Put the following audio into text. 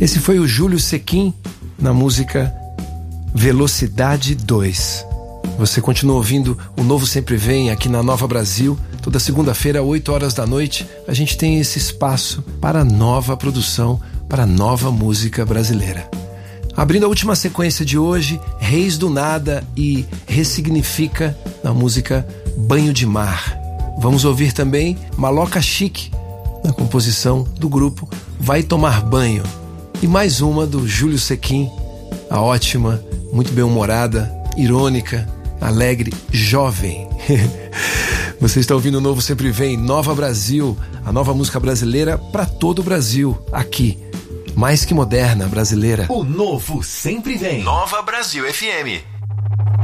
Esse foi o Júlio Sequin na música Velocidade 2. Você continua ouvindo o Novo Sempre Vem aqui na Nova Brasil. Toda segunda-feira, 8 horas da noite, a gente tem esse espaço para nova produção, para nova música brasileira. Abrindo a última sequência de hoje, Reis do Nada e Ressignifica na música Banho de Mar. Vamos ouvir também Maloca Chique na composição do grupo Vai Tomar Banho. E mais uma do Júlio Sequin, a ótima, muito bem-humorada, irônica, alegre, jovem. Você está ouvindo o Novo Sempre Vem, Nova Brasil, a nova música brasileira para todo o Brasil, aqui. Mais que moderna, brasileira. O Novo Sempre Vem. Nova Brasil FM.